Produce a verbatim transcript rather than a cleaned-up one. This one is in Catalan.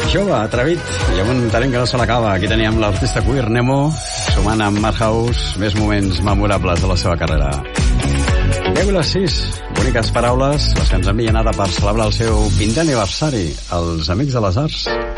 Jove, atrevit, i amb un talent que no se l'acaba. Aquí teníem l'artista queer Nemo, sumant amb Madhouse més moments memorables de la seva carrera. deu i les sis, boniques paraules, les que ens envien ara per celebrar el seu quinzè aniversari, els Amics de les Arts.